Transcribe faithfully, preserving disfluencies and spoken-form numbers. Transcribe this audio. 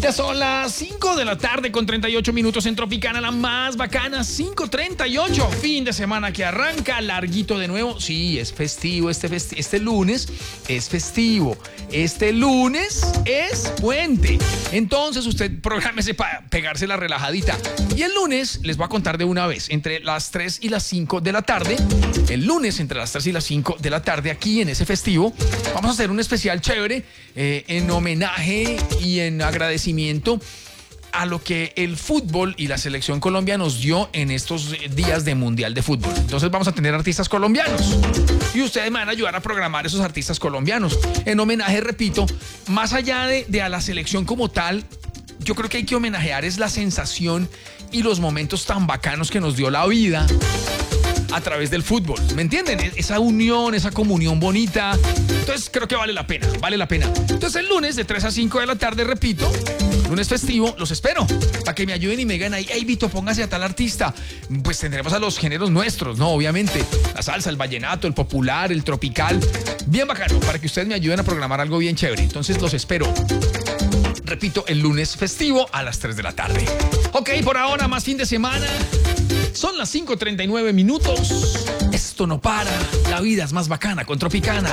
Ya son las cinco de la tarde con treinta y ocho minutos en Tropicana, la más bacana, cinco treinta y ocho. Fin de semana que arranca, larguito de nuevo. Sí, es festivo, este, festi- este lunes es festivo. Este lunes es puente. Entonces usted prográmese para pegarse la relajadita. Y el lunes les voy a contar de una vez, entre las tres y las cinco de la tarde. El lunes entre las tres y las cinco de la tarde, aquí en ese festivo, vamos a hacer un especial chévere eh, en homenaje y en agradecimiento a lo que el fútbol y la selección Colombia nos dio en estos días de Mundial de Fútbol. Entonces vamos a tener artistas colombianos y ustedes me van a ayudar a programar esos artistas colombianos en homenaje, repito, más allá de, de a la selección como tal. Yo creo que hay que homenajear es la sensación y los momentos tan bacanos que nos dio la vida a través del fútbol, ¿me entienden? Esa unión, esa comunión bonita. Entonces creo que vale la pena, vale la pena. Entonces el lunes de tres a cinco de la tarde, repito, lunes festivo, los espero para que me ayuden y me digan ahí, hey Vito, póngase a tal artista. Pues tendremos a los géneros nuestros, ¿no? Obviamente, la salsa, el vallenato, el popular, el tropical, bien bacano, para que ustedes me ayuden a programar algo bien chévere. Entonces los espero, repito, el lunes festivo a las tres de la tarde. Ok, por ahora más fin de semana. Son las cinco treinta y nueve minutos. Esto no para. La vida es más bacana con Tropicana.